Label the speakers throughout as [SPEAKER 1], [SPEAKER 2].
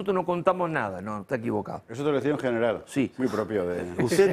[SPEAKER 1] nosotros no contamos nada. No, está equivocado.
[SPEAKER 2] Eso te lo decía en general.
[SPEAKER 1] Sí.
[SPEAKER 2] Muy propio de...
[SPEAKER 1] Usted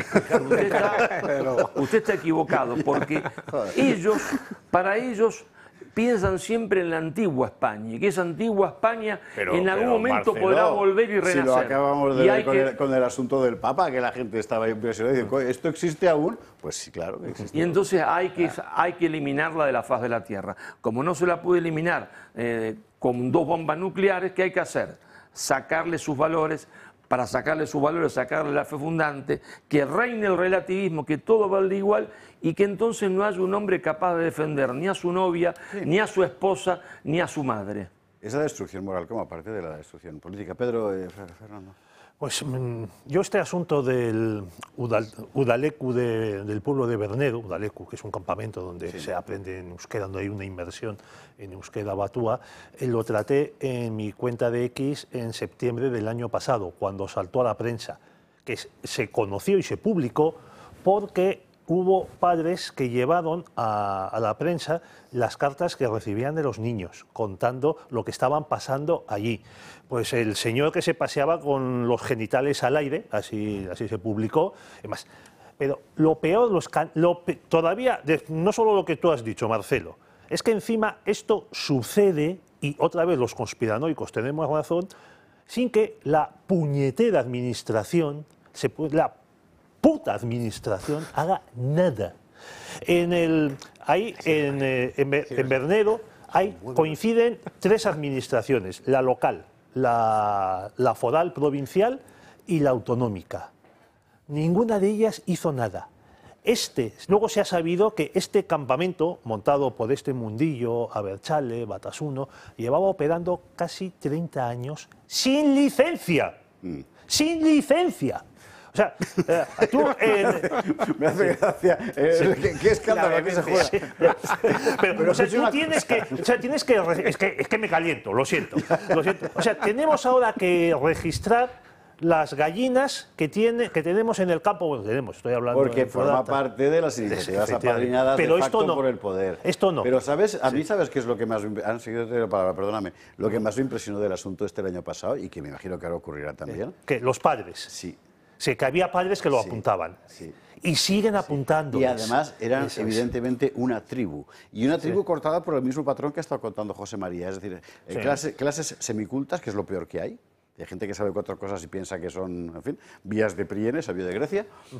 [SPEAKER 1] está equivocado, porque para ellos, piensan siempre en la antigua España, y que esa antigua España en algún momento
[SPEAKER 2] Marcelo,
[SPEAKER 1] podrá volver y renacer.
[SPEAKER 2] Si lo acabamos de ver con el asunto del Papa, que la gente estaba impresionada y dice, ¿esto existe aún? Pues sí, claro que existe.
[SPEAKER 1] Y entonces hay que eliminarla de la faz de la Tierra. Como no se la puede eliminar con 2 bombas nucleares, ¿qué hay que hacer? Sacarle sus valores. Para sacarle sus valores, sacarle la fe fundante, que reine el relativismo, que todo valga igual y que entonces no haya un hombre capaz de defender ni a su novia, ni a su esposa, ni a su madre.
[SPEAKER 2] Esa destrucción moral como parte de la destrucción política. Pedro, Fernando.
[SPEAKER 3] Pues yo este asunto del Udalecu del pueblo de Bernedo, Udalecu, que es un campamento donde se aprende en euskera, donde hay una inversión en euskera batúa, lo traté en mi cuenta de X en septiembre del año pasado, cuando saltó a la prensa, que se conoció y se publicó porque hubo padres que llevaron a la prensa las cartas que recibían de los niños, contando lo que estaban pasando allí. Pues el señor que se paseaba con los genitales al aire, así se publicó, además. Pero lo peor, todavía, no solo lo que tú has dicho, Marcelo, es que encima esto sucede, y otra vez los conspiranoicos tenemos razón, sin que la puñetera administración, la puta administración, haga nada. En Bernedo coinciden 3 administraciones, la local, la foral provincial y la autonómica. Ninguna de ellas hizo nada. Luego se ha sabido que este campamento, montado por este mundillo, Abertzale, Batasuno, llevaba operando casi 30 años sin licencia. ¡Sin licencia! O sea, tú...
[SPEAKER 2] Me hace gracia. ¿Qué escándalo que se juega?
[SPEAKER 3] Pero o sea, tú tienes que... Es que me caliento, lo siento. O sea, tenemos ahora que registrar las gallinas que tenemos en el campo. Bueno, estoy hablando...
[SPEAKER 2] Porque forma parte de las iniciativas apadrinadas de facto por el poder.
[SPEAKER 3] Esto no.
[SPEAKER 2] Pero ¿sabes? A mí, ¿sabes qué es lo que más... Han seguido la palabra, perdóname. Lo que más me impresionó del asunto el año pasado, y que me imagino que ahora ocurrirá también.
[SPEAKER 3] ¿Qué? ¿Los padres?
[SPEAKER 2] Sí.
[SPEAKER 3] Sí, que había padres que lo apuntaban.
[SPEAKER 2] Sí.
[SPEAKER 3] Y siguen apuntando.
[SPEAKER 2] Y además eran evidentemente una tribu. Y una tribu cortada por el mismo patrón que ha estado contando José María. Es decir, clases semicultas, que es lo peor que hay. Hay gente que sabe 4 cosas y piensa que son, en fin, vías de Priene, sabio de Grecia,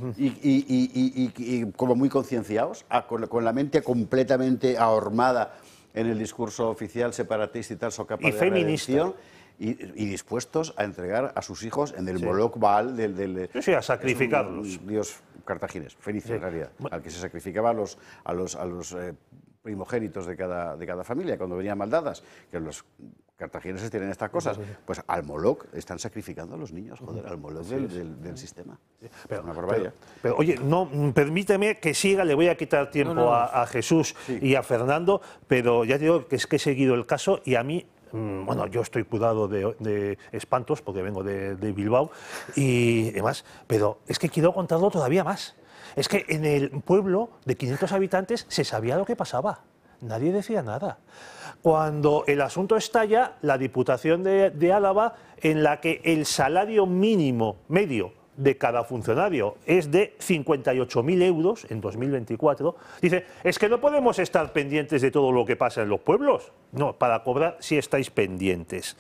[SPEAKER 2] y como muy concienciados, con la mente completamente ahormada en el discurso oficial separatista y tal, socapa de redención. Y dispuestos a entregar a sus hijos en el Moloch Baal
[SPEAKER 3] a sacrificarlos.
[SPEAKER 2] Dios cartaginés, fenicio en realidad, al que se sacrificaba a los primogénitos de cada familia cuando venían maldadas, que los cartagineses tienen estas cosas, pues al Moloch están sacrificando a los niños, joder, al Moloch del sistema.
[SPEAKER 3] Pero,
[SPEAKER 2] una barbaridad.
[SPEAKER 3] Pero oye, no, permíteme que siga, le voy a quitar tiempo a Jesús y a Fernando, pero ya digo que es que he seguido el caso y a mí... Bueno, yo estoy cuidado de espantos porque vengo de Bilbao y demás, pero es que quiero contarlo todavía más. Es que en el pueblo de 500 habitantes se sabía lo que pasaba, nadie decía nada. Cuando el asunto estalla, la Diputación de Álava, en la que el salario mínimo medio de cada funcionario es de 58.000 euros en 2024, dice, es que no podemos estar pendientes de todo lo que pasa en los pueblos. No, para cobrar sí estáis pendientes.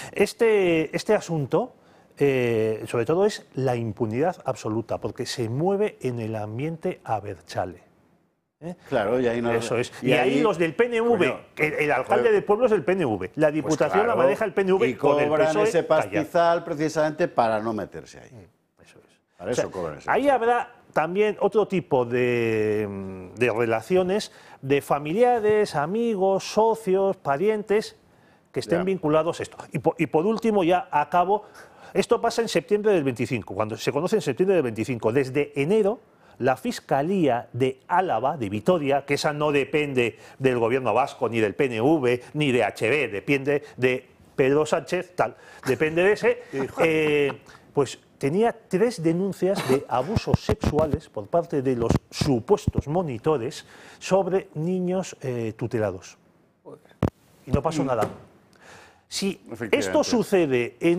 [SPEAKER 3] Este asunto, sobre todo, es la impunidad absoluta, porque se mueve en el ambiente Abertzale.
[SPEAKER 2] Claro, y ahí no...
[SPEAKER 3] Eso es. Y ahí los del PNV, bueno, el alcalde del pueblo es del PNV, la Diputación la maneja el PNV
[SPEAKER 2] y
[SPEAKER 3] con el
[SPEAKER 2] cobran
[SPEAKER 3] PSOE
[SPEAKER 2] ese pastizal precisamente para no meterse ahí. Para eso cobran ese.
[SPEAKER 3] Ahí habrá también otro tipo de relaciones de familiares, amigos, socios, parientes que estén vinculados a esto. Y por último, ya acabo, esto pasa en septiembre del 25, cuando se conoce en septiembre del 25. Desde enero, la Fiscalía de Álava, de Vitoria, que esa no depende del gobierno vasco, ni del PNV, ni de HB, depende de Pedro Sánchez, tal, depende de ese, pues tenía 3 denuncias de abusos sexuales por parte de los supuestos monitores sobre niños tutelados. Y no pasó nada. Si esto sucede en